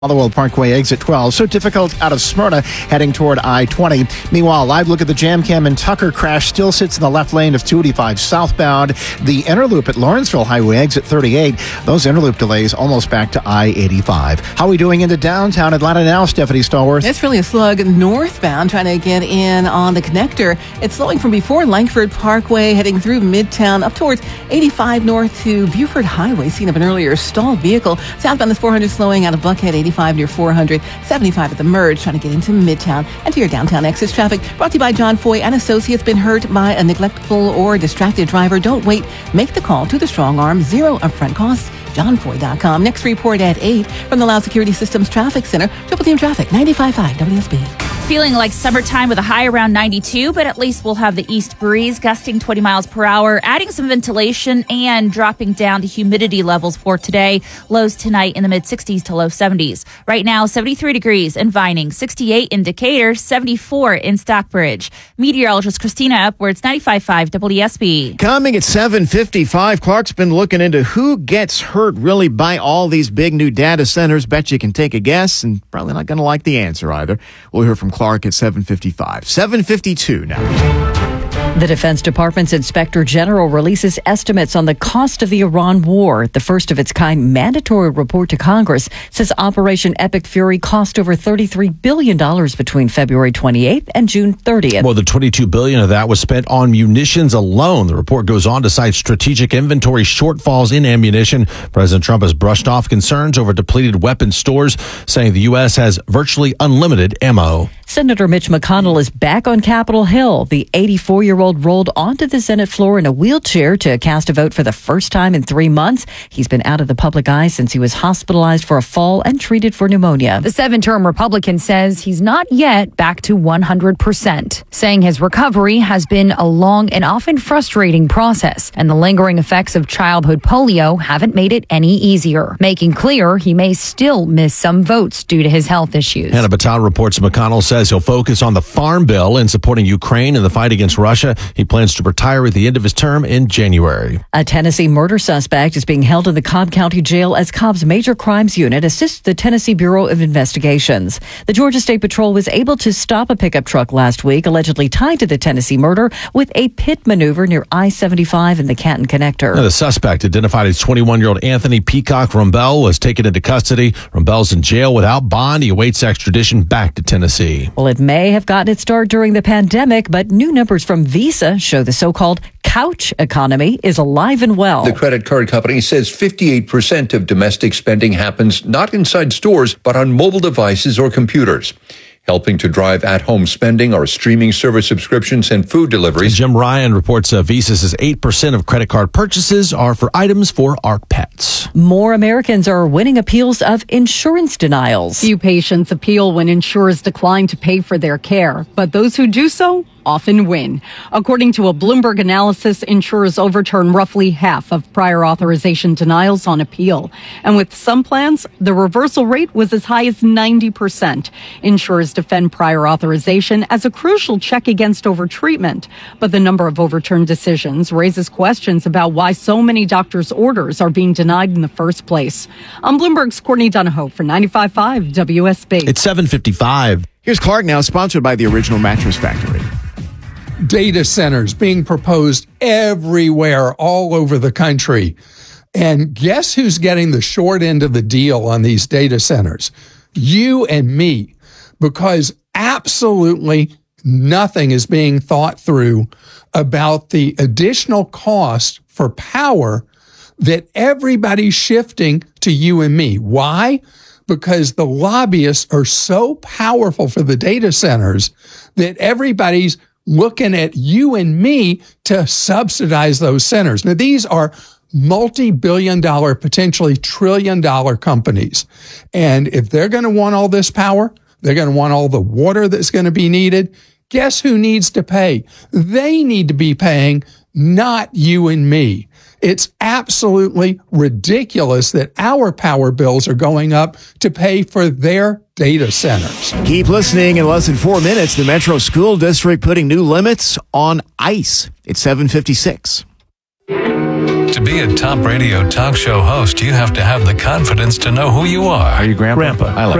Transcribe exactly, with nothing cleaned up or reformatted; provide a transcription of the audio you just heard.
Motherwell Parkway exit twelve. So difficult out of Smyrna heading toward I twenty. Meanwhile, live look at the jam cam in Tucker. Crash still sits in the left lane of two eighty-five southbound. The Interloop at Lawrenceville Highway exit thirty-eight. Those Interloop delays almost back to I eighty-five. How are we doing into downtown Atlanta now, Stephanie Stallworth? It's really a slug northbound trying to get in on the connector. It's slowing from before Langford Parkway heading through Midtown up towards eighty-five north to Buford Highway. Seen up an earlier stalled vehicle. Southbound is four hundred slowing out of Buckhead eighty-five near four hundred, seventy-five at the merge trying to get into Midtown and to your downtown exits. Traffic brought to you by John Foy and Associates. Been hurt by a neglectful or distracted driver? Don't wait. Make the call to the strong arm. Zero upfront costs. john foy dot com. Next report at eight from the Loud Security Systems Traffic Center. Triple Team Traffic, ninety-five point five W S B. Feeling like summertime with a high around ninety-two, but at least we'll have the east breeze gusting twenty miles per hour, adding some ventilation and dropping down to humidity levels for today. Lows tonight in the mid sixties to low seventies. Right now, seventy-three degrees in Vining, sixty-eight in Decatur, seventy-four in Stockbridge. Meteorologist Christina Upwards, ninety-five point five W S B. Coming at seven fifty-five, Clark's been looking into who gets hurt really by all these big new data centers. Bet you can take a guess, and probably not going to like the answer either. We'll hear from Clark at seven fifty-five. seven fifty-two now. The Defense Department's Inspector General releases estimates on the cost of the Iran war. The first of its kind mandatory report to Congress says Operation Epic Fury cost over thirty-three billion dollars between February twenty-eighth and June thirtieth. Well, the twenty-two billion dollars of that was spent on munitions alone. The report goes on to cite strategic inventory shortfalls in ammunition. President Trump has brushed off concerns over depleted weapons stores, saying the U S has virtually unlimited ammo. Senator Mitch McConnell is back on Capitol Hill. The eighty-four-year-old rolled onto the Senate floor in a wheelchair to cast a vote for the first time in three months. He's been out of the public eye since he was hospitalized for a fall and treated for pneumonia. The seven-term Republican says he's not yet back to one hundred percent, saying his recovery has been a long and often frustrating process, and the lingering effects of childhood polio haven't made it any easier, making clear he may still miss some votes due to his health issues. Hannah Batal reports McConnell says he'll focus on the Farm Bill and supporting Ukraine in the fight against Russia. He plans to retire at the end of his term in January. A Tennessee murder suspect is being held in the Cobb County Jail as Cobb's Major Crimes Unit assists the Tennessee Bureau of Investigations. The Georgia State Patrol was able to stop a pickup truck last week, allegedly tied to the Tennessee murder, with a pit maneuver near I seventy-five and the Canton Connector. Now, the suspect, identified as twenty-one-year-old Anthony Peacock Rumbell, was taken into custody. Rumbell's in jail without bond. He awaits extradition back to Tennessee. Well, it may have gotten its start during the pandemic, but new numbers from Visa show the so-called couch economy is alive and well. The credit card company says fifty-eight percent of domestic spending happens not inside stores, but on mobile devices or computers. Helping to drive at-home spending are streaming service subscriptions and food deliveries. Jim Ryan reports uh, Visa says eight percent of credit card purchases are for items for our pets. More Americans are winning appeals of insurance denials. Few patients appeal when insurers decline to pay for their care, but those who do so often win. According to a Bloomberg analysis, insurers overturn roughly half of prior authorization denials on appeal. And with some plans, the reversal rate was as high as ninety percent. Insurers defend prior authorization as a crucial check against overtreatment. But the number of overturned decisions raises questions about why so many doctors' orders are being denied in the first place. I'm Bloomberg's Courtney Donahoe for ninety-five point five W S B. It's seven fifty-five. Here's Clark now, sponsored by the Original Mattress Factory. Data centers being proposed everywhere, all over the country. And guess who's getting the short end of the deal on these data centers? You and me, because absolutely nothing is being thought through about the additional cost for power that everybody's shifting to you and me. Why? Because the lobbyists are so powerful for the data centers that everybody's looking at you and me to subsidize those centers. Now, these are multi-billion dollar, potentially trillion dollar companies. And if they're going to want all this power, they're going to want all the water that's going to be needed. Guess who needs to pay? They need to be paying, not you and me. It's absolutely ridiculous that our power bills are going up to pay for their data centers. Keep listening. In less than four minutes, the Metro School District putting new limits on ice. It's seven fifty-six. To be a top radio talk show host, you have to have the confidence to know who you are. Are you Grandpa? Grandpa. I like